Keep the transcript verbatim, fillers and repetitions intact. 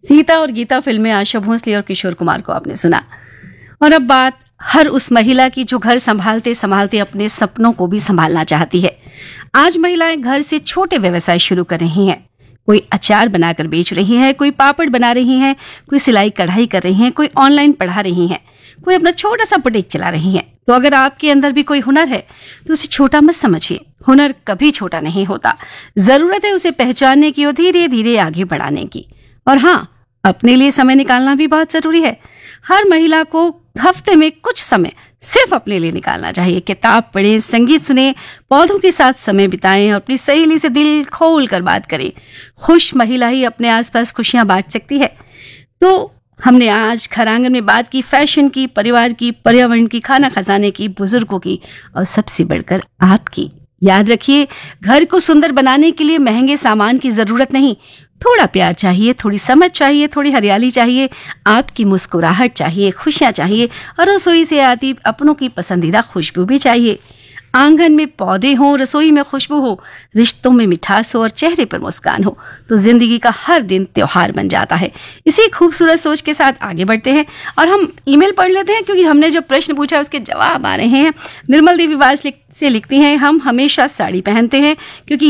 सीता और गीता फिल्में आशा भोसले और किशोर कुमार को आपने सुना। और अब बात हर उस महिला की जो घर संभालते संभालते अपने सपनों को भी संभालना चाहती है। आज महिलाएं घर से छोटे व्यवसाय शुरू कर रही हैं। कोई अचार बनाकर बेच रही है, कोई पापड़ बना रही है, कोई सिलाई कढ़ाई कर रही है, कोई ऑनलाइन पढ़ा रही है, कोई अपना छोटा सा बुटीक चला रही है। तो अगर आपके अंदर भी कोई हुनर है तो उसे छोटा मत समझिए। हुनर कभी छोटा नहीं होता। जरूरत है उसे पहचानने की और धीरे धीरे आगे बढ़ाने की। और हाँ, अपने लिए समय निकालना भी बहुत जरूरी है। हर महिला को हफ्ते में कुछ समय सिर्फ अपने लिए निकालना चाहिए। किताब पढ़ें, संगीत सुने, पौधों के साथ समय बिताएं और अपनी सहेली से दिल खोल कर बात करें। खुश महिला ही अपने आसपास खुशियां बांट सकती है। तो हमने आज खरांगन में बात की फैशन की, परिवार की, पर्यावरण की, खाना खजाने की, बुजुर्गों की और सबसे बढ़कर आपकी। याद रखिए, घर को सुंदर बनाने के लिए महंगे सामान की जरूरत नहीं, थोड़ा प्यार चाहिए, थोड़ी समझ चाहिए, थोड़ी हरियाली चाहिए, आपकी मुस्कुराहट चाहिए, खुशियां चाहिए और रसोई से आती अपनों की पसंदीदा खुशबू भी चाहिए। आंगन में पौधे हों, रसोई में खुशबू हो, रिश्तों में मिठास हो और चेहरे पर मुस्कान हो तो जिंदगी का हर दिन त्योहार बन जाता है। इसी खूबसूरत सोच के साथ आगे बढ़ते हैं और हम ईमेल पढ़ लेते हैं, क्योंकि हमने जो प्रश्न पूछा उसके जवाब आ रहे हैं। निर्मल देवी वास से लिखती हैं, हम हमेशा साड़ी पहनते हैं क्योंकि